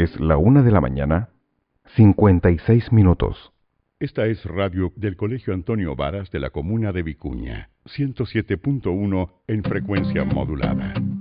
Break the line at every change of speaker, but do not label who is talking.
Es la 1:56 a.m.
Esta es radio del Colegio Antonio Varas de la comuna de Vicuña, 107.1 en frecuencia modulada.